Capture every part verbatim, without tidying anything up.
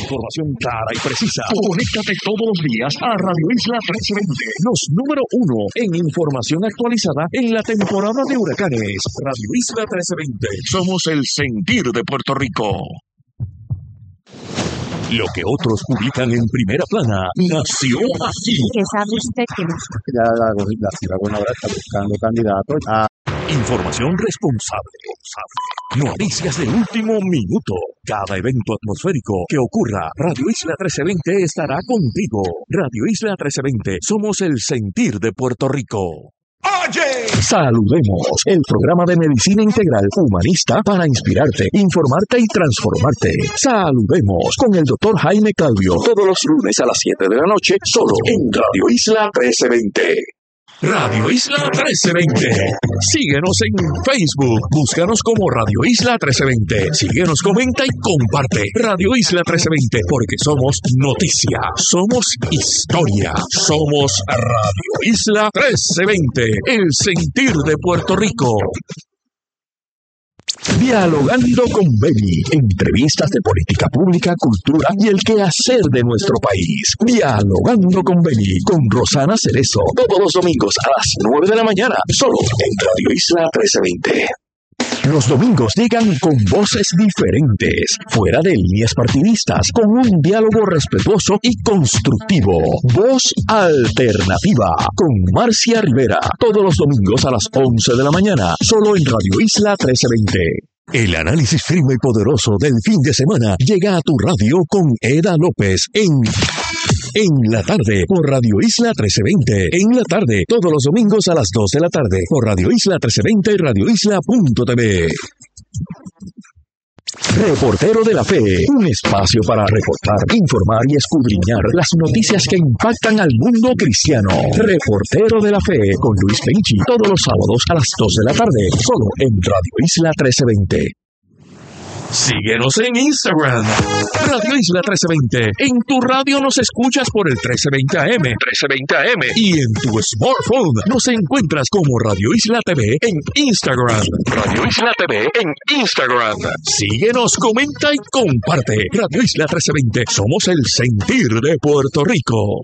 Información clara y precisa. Conéctate todos los días a Radio Isla trece veinte, los número uno en información actualizada en la temporada de huracanes. Radio Isla trece veinte. Somos el sentir de Puerto Rico. Lo que otros publican en primera plana nació aquí. ¿Qué sabe usted que no? Ya la, la ciudad Buenavista está buscando candidatos a... Información responsable. Noticias de último minuto. Cada evento atmosférico que ocurra, Radio Isla trece veinte estará contigo. Radio Isla trece veinte, somos el sentir de Puerto Rico. ¡Oye! Saludemos, el programa de medicina integral humanista para inspirarte, informarte y transformarte. Saludemos con el doctor Jaime Calvio, todos los lunes a las siete de la noche, solo en Radio Isla trece veinte. Radio Isla trece veinte. Síguenos en Facebook. Búscanos como Radio Isla trece veinte. Síguenos, comenta y comparte. Radio Isla trece veinte, porque somos noticia, somos historia, somos Radio Isla trece veinte, el sentir de Puerto Rico. Dialogando con Beli, entrevistas de política pública, cultura y el quehacer de nuestro país. Dialogando con Beli, con Rosana Cerezo, todos los domingos a las nueve de la mañana, solo en Radio Isla trece veinte. Los domingos llegan con voces diferentes, fuera de líneas partidistas, con un diálogo respetuoso y constructivo. Voz Alternativa, con Marcia Rivera, todos los domingos a las once de la mañana, solo en Radio Isla trece veinte. El análisis firme y poderoso del fin de semana llega a tu radio con Eda López en... En la tarde, por Radio Isla trece veinte. En la tarde, todos los domingos a las dos de la tarde, por Radio Isla trece veinte y Radio Isla punto t v. Reportero de la Fe, un espacio para reportar, informar y escudriñar las noticias que impactan al mundo cristiano. Reportero de la Fe, con Luis Penchi, todos los sábados a las dos de la tarde, solo en Radio Isla trece veinte. Síguenos en Instagram, Radio Isla trece veinte. En tu radio nos escuchas por el trece veinte A M, trece veinte A M. Y en tu smartphone nos encuentras como Radio Isla T V en Instagram. Radio Isla T V en Instagram. Síguenos, comenta y comparte. Radio Isla trece veinte. Somos el sentir de Puerto Rico.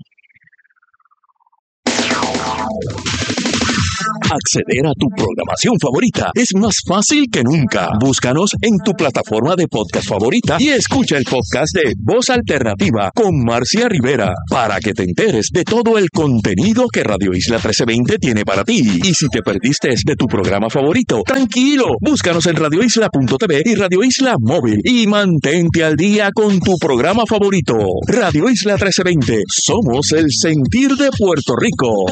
Acceder a tu programación favorita es más fácil que nunca. Búscanos en tu plataforma de podcast favorita y escucha el podcast de Voz Alternativa con Marcia Rivera para que te enteres de todo el contenido que Radio Isla trece veinte tiene para ti. Y si te perdiste de tu programa favorito, tranquilo, búscanos en radio isla punto t v y Radio Isla Móvil y mantente al día con tu programa favorito. Radio Isla trece veinte, somos el sentir de Puerto Rico.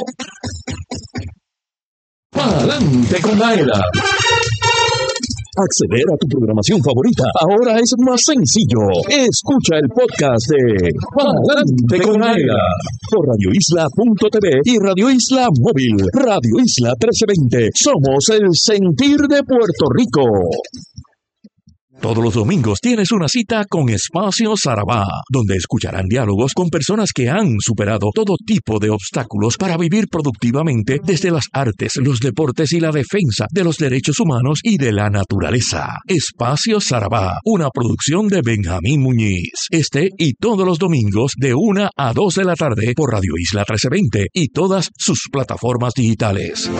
¡Adelante con Aela! Acceder a tu programación favorita ahora es más sencillo. Escucha el podcast de Adelante con Aela por radio isla punto t v y Radio Isla Móvil. Radio Isla trece veinte. Somos el sentir de Puerto Rico. Todos los domingos tienes una cita con Espacio Sarabá, donde escucharán diálogos con personas que han superado todo tipo de obstáculos para vivir productivamente desde las artes, los deportes y la defensa de los derechos humanos y de la naturaleza. Espacio Sarabá, una producción de Benjamín Muñiz. Este y todos los domingos de una a dos de la tarde por Radio Isla trece veinte y todas sus plataformas digitales.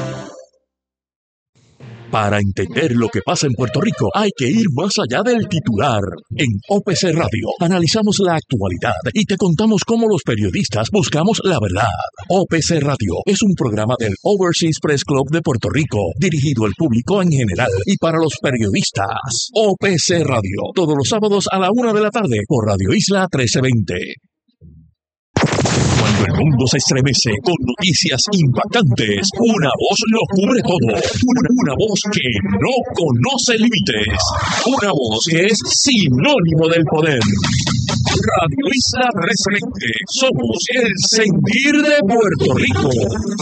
Para entender lo que pasa en Puerto Rico, hay que ir más allá del titular. En O P C Radio analizamos la actualidad y te contamos cómo los periodistas buscamos la verdad. O P C Radio es un programa del Overseas Press Club de Puerto Rico, dirigido al público en general y para los periodistas. O P C Radio, todos los sábados a la una de la tarde por Radio Isla trece veinte. Cuando el mundo se estremece con noticias impactantes, una voz lo cubre todo. Una, una voz que no conoce límites. Una voz que es sinónimo del poder. Radio Isla trece veinte. Somos el sentir de Puerto Rico.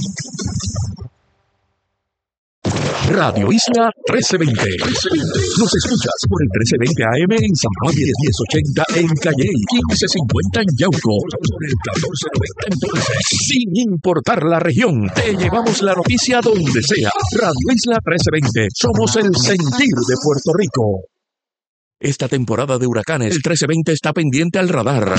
Radio Isla trece veinte. Nos escuchas por el trece veinte A M en San Juan, diez ochenta en Calley, quince cincuenta en Yauco, por el catorce noventa en Ponce. Sin importar la región, te llevamos la noticia donde sea. Radio Isla trece veinte. Somos el sentir de Puerto Rico. Esta temporada de huracanes, el trece veinte está pendiente al radar.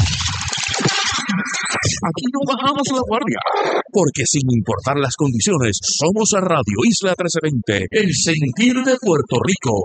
Aquí no bajamos la guardia, porque sin importar las condiciones, somos a Radio Isla trece veinte, el sentir de Puerto Rico.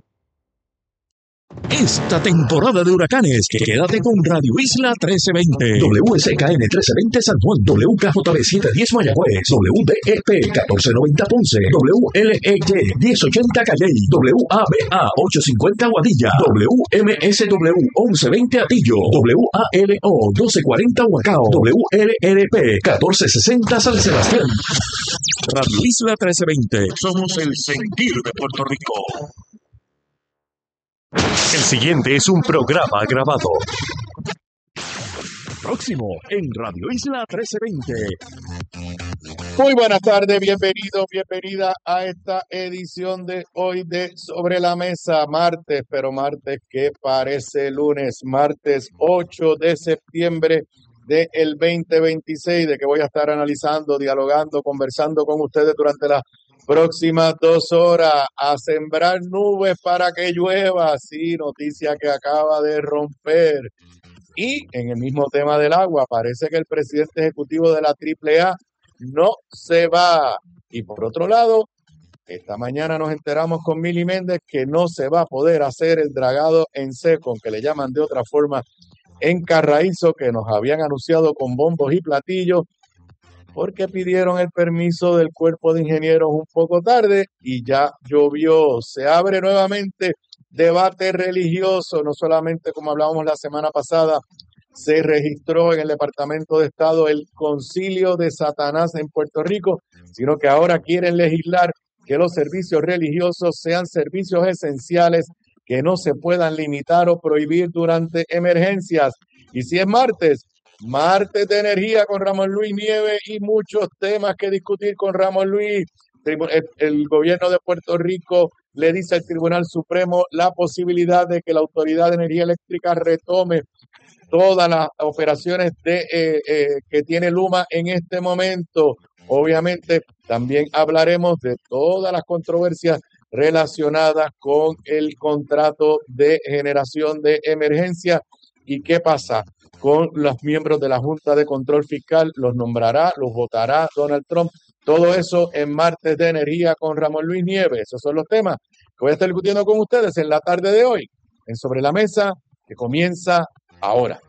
Esta temporada de huracanes, quédate con Radio Isla trece veinte. W S K N trece veinte San Juan, W K J B setecientos diez Mayagüez, W D E P catorce noventa Ponce, W L E Y diez ochenta Calley, W A B A ochocientos cincuenta Guadilla, W M S W once veinte Atillo, W A L O doce cuarenta Huacao, W L R P catorce sesenta San Sebastián. Radio Isla trece veinte, somos el sentir de Puerto Rico. El siguiente es un programa grabado. Próximo en Radio Isla trece veinte. Muy buenas tardes, bienvenido, bienvenida a esta edición de hoy de Sobre la Mesa, martes, pero martes que parece lunes, martes ocho de septiembre del veinte veintiséis, de que voy a estar analizando, dialogando, conversando con ustedes durante la próximas dos horas. A sembrar nubes para que llueva, sí, noticia que acaba de romper. Y en el mismo tema del agua, parece que el presidente ejecutivo de la triple A no se va. Y por otro lado, esta mañana nos enteramos con Mili Méndez que no se va a poder hacer el dragado en seco, que le llaman de otra forma en Carraízo, que nos habían anunciado con bombos y platillos, porque pidieron el permiso del cuerpo de ingenieros un poco tarde y ya llovió. Se abre nuevamente debate religioso, no solamente como hablábamos la semana pasada, se registró en el Departamento de Estado el concilio de Satanás en Puerto Rico, sino que ahora quieren legislar que los servicios religiosos sean servicios esenciales que no se puedan limitar o prohibir durante emergencias. Y si es martes, martes de energía con Ramón Luis Nieves y muchos temas que discutir con Ramón Luis. El, el gobierno de Puerto Rico le dice al Tribunal Supremo la posibilidad de que la Autoridad de Energía Eléctrica retome todas las operaciones de, eh, eh, que tiene Luma en este momento. Obviamente también hablaremos de todas las controversias relacionadas con el contrato de generación de emergencia y qué pasa con los miembros de la Junta de Control Fiscal. Los nombrará, los votará Donald Trump. Todo eso en martes de energía con Ramón Luis Nieves. Esos son los temas que voy a estar discutiendo con ustedes en la tarde de hoy, en Sobre la Mesa, que comienza ahora.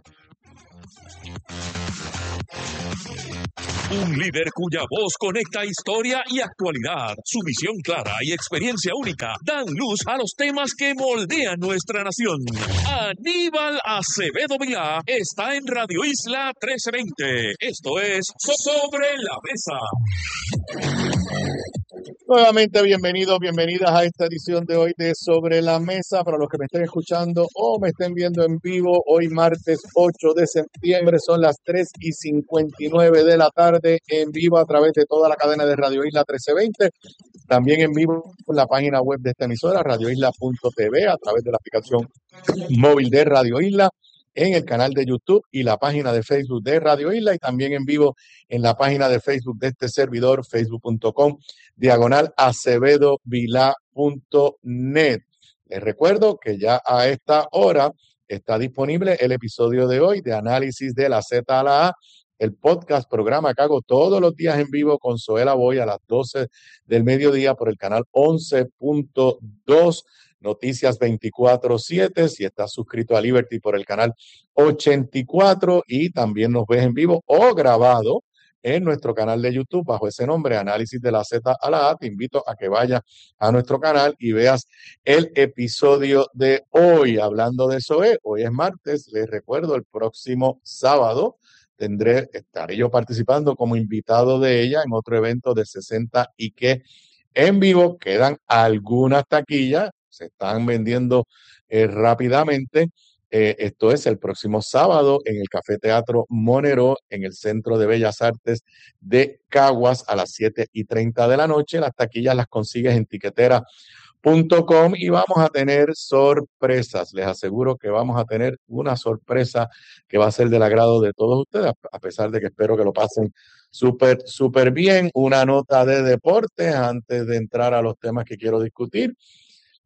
Un líder cuya voz conecta historia y actualidad. Su visión clara y experiencia única dan luz a los temas que moldean nuestra nación. Aníbal Acevedo Vilá está en Radio Isla trece veinte. Esto es Sobre la Mesa. Nuevamente bienvenidos, bienvenidas a esta edición de hoy de Sobre la Mesa. Para los que me estén escuchando o me estén viendo en vivo, hoy martes ocho de septiembre son las tres y cincuenta y nueve de la tarde, en vivo a través de toda la cadena de Radio Isla trece veinte. También en vivo en la página web de esta emisora, radio isla punto t v, a través de la aplicación móvil de Radio Isla, en el canal de YouTube y la página de Facebook de Radio Isla, y también en vivo en la página de Facebook de este servidor, facebook punto com, diagonal acevedo vilá punto net. Les recuerdo que ya a esta hora está disponible el episodio de hoy de Análisis de la Z a la A, el podcast, programa que hago todos los días en vivo con Zoela Boy a las doce del mediodía por el canal once punto dos. Noticias veinticuatro siete, si estás suscrito a Liberty por el canal ochenta y cuatro, y también nos ves en vivo o grabado en nuestro canal de YouTube bajo ese nombre, Análisis de la Z a la A. Te invito a que vayas a nuestro canal y veas el episodio de hoy. Hablando de eso, hoy es martes, les recuerdo, el próximo sábado tendré, estaré yo participando como invitado de ella en otro evento de sesenta y que en vivo. Quedan algunas taquillas, se están vendiendo eh, rápidamente. Eh, esto es el próximo sábado en el Café Teatro Monero, en el Centro de Bellas Artes de Caguas, a las siete y treinta de la noche. Las taquillas las consigues en tiquetera punto com y vamos a tener sorpresas. Les aseguro que vamos a tener una sorpresa que va a ser del agrado de todos ustedes, a pesar de que espero que lo pasen súper, súper bien. Una nota de deportes antes de entrar a los temas que quiero discutir.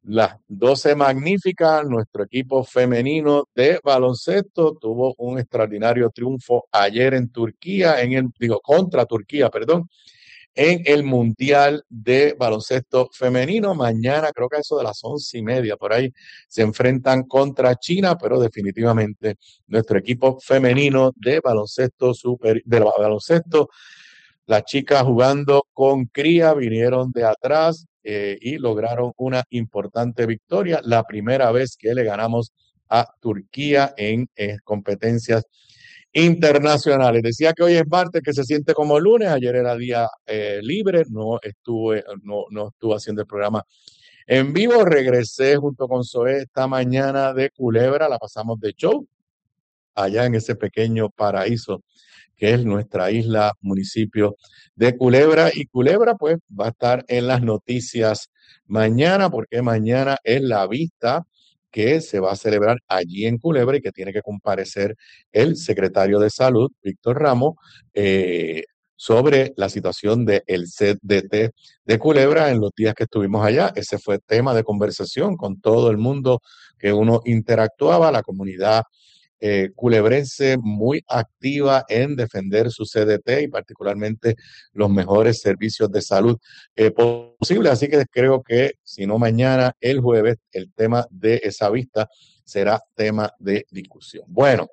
las doce magníficas. Nuestro equipo femenino de baloncesto tuvo un extraordinario triunfo ayer en Turquía, en el, digo, contra Turquía, perdón, en el Mundial de Baloncesto Femenino. Mañana, creo que a eso de las once y media, por ahí, se enfrentan contra China, pero definitivamente nuestro equipo femenino de baloncesto super, de baloncesto, las chicas jugando con cría, vinieron de atrás eh, y lograron una importante victoria. La primera vez que le ganamos a Turquía en, en competencias internacionales. Decía que hoy es martes, que se siente como lunes. Ayer era día eh, libre, no estuve, no, no estuve haciendo el programa en vivo. Regresé junto con Zoé esta mañana de Culebra, la pasamos de show allá en ese pequeño paraíso que es nuestra isla, municipio de Culebra. Y Culebra, pues, va a estar en las noticias mañana, porque mañana es la vista que se va a celebrar allí en Culebra y que tiene que comparecer el secretario de Salud, Víctor Ramos, eh, sobre la situación del C D T de Culebra en los días que estuvimos allá. Ese fue tema de conversación con todo el mundo que uno interactuaba, la comunidad eh, culebrense muy activa en defender su C D T y particularmente los mejores servicios de salud eh, posibles. Así que creo que si no mañana, el jueves, el tema de esa vista será tema de discusión. Bueno,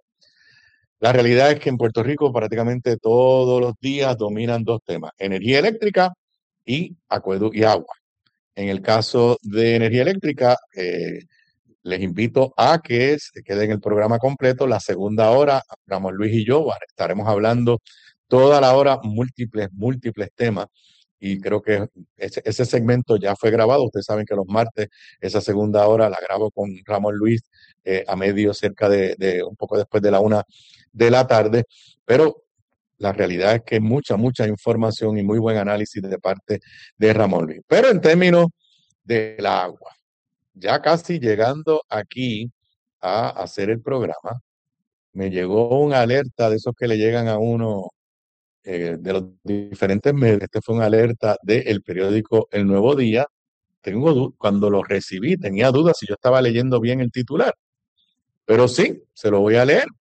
la realidad es que en Puerto Rico prácticamente todos los días dominan dos temas: energía eléctrica y acueducto y agua. En el caso de energía eléctrica, eh, les invito a que se queden en el programa completo. La segunda hora, Ramón Luis y yo estaremos hablando toda la hora múltiples, múltiples temas. Y creo que ese, ese segmento ya fue grabado. Ustedes saben que los martes, esa segunda hora la grabo con Ramón Luis eh, a medio, cerca de, de un poco después de la una de la tarde. Pero la realidad es que mucha, mucha información y muy buen análisis de parte de Ramón Luis. Pero en términos del agua, ya casi llegando aquí a hacer el programa, me llegó una alerta de esos que le llegan a uno eh, de los diferentes medios. Este fue una alerta del periódico El Nuevo Día. Tengo du- cuando lo recibí tenía dudas si yo estaba leyendo bien el titular, pero sí, se lo voy a leer.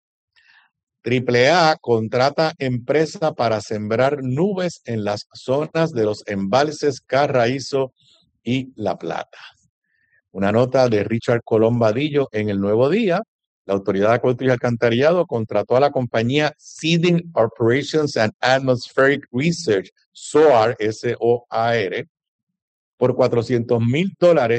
Triple A contrata empresa para sembrar nubes en las zonas de los embalses Carraízo y La Plata. Una nota de Richard Colón Vadillo en El Nuevo Día. La Autoridad de Acueductos y Alcantarillado contrató a la compañía Seeding Operations and Atmospheric Research, S O A R, S O A R, por cuatrocientos mil dólares